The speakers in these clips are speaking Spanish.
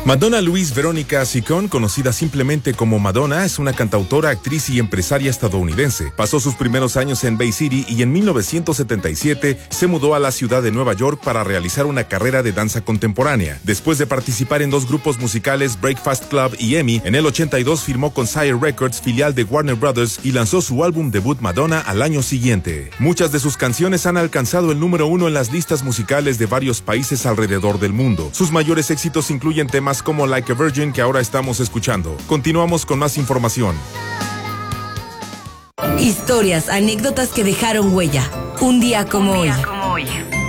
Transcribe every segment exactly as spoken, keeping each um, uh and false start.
Madonna Louise Verónica Sicón, conocida simplemente como Madonna, es una cantautora, actriz y empresaria estadounidense. Pasó sus primeros años en Bay City y en mil novecientos setenta y siete se mudó a la ciudad de Nueva York para realizar una carrera de danza contemporánea. Después de participar en dos grupos musicales, Breakfast Club y Emmy, en el ochenta y dos firmó con Sire Records, filial de Warner Brothers, y lanzó su álbum debut Madonna al año siguiente. Muchas de sus canciones han alcanzado el número uno en las listas musicales de varios países alrededor del mundo. Sus mayores éxitos incluyen temas como Like a Virgin, que ahora estamos escuchando. Continuamos con más información. Historias, anécdotas que dejaron huella. Un día como, Un día hoy. como hoy.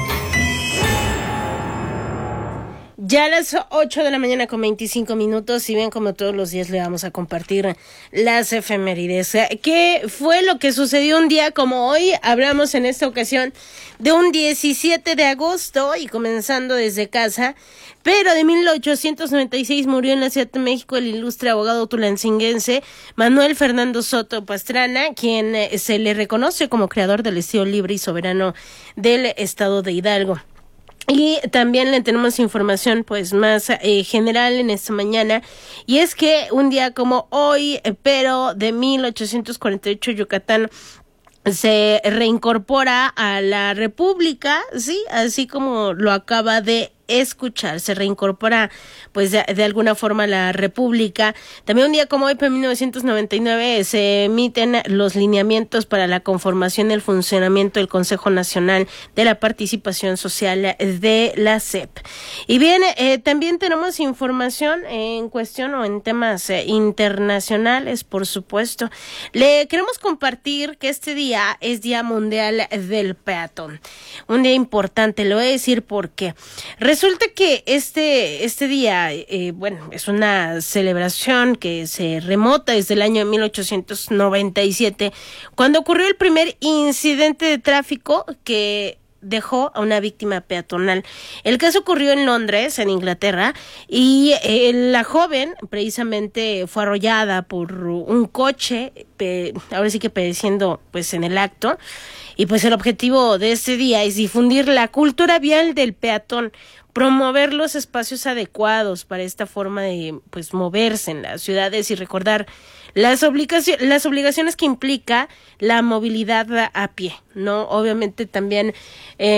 Ya a las ocho de la mañana con veinticinco minutos, y bien, como todos los días le vamos a compartir las efemérides. ¿Qué fue lo que sucedió un día como hoy? Hablamos en esta ocasión de un diecisiete de agosto y comenzando desde casa, pero de mil ochocientos noventa y seis murió en la Ciudad de México el ilustre abogado tulancinguense Manuel Fernando Soto Pastrana, quien eh, se le reconoce como creador del estilo libre y soberano del estado de Hidalgo. Y también le tenemos información pues más eh, general en esta mañana, y es que un día como hoy, eh, pero de mil ochocientos cuarenta y ocho, Yucatán se reincorpora a la República, sí, así como lo acaba de escuchar, se reincorpora pues de, de alguna forma a la República. También un día como hoy, pero en mil novecientos noventa y nueve, se emiten los lineamientos para la conformación y el funcionamiento del Consejo Nacional de la Participación Social de la C E P. Y bien, eh, también tenemos información en cuestión o en temas eh, internacionales, por supuesto. Le queremos compartir que este día es Día Mundial del Peatón. Un día importante, le voy a decir por qué. Resulta que este, este día, eh, bueno, es una celebración que se remota desde el año de mil ochocientos noventa y siete, cuando ocurrió el primer incidente de tráfico que dejó a una víctima peatonal. El caso ocurrió en Londres, en Inglaterra, y eh, la joven precisamente fue arrollada por un coche, pe- ahora sí que pereciendo pues en el acto. Y pues el objetivo de este día es difundir la cultura vial del peatón, promover los espacios adecuados para esta forma de pues moverse en las ciudades y recordar las obligaciones, las obligaciones que implica la movilidad a pie, ¿no? Obviamente también eh,